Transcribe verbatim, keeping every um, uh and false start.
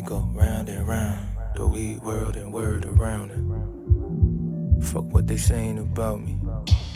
go round and round the weed world and word around it. Fuck what they saying about me.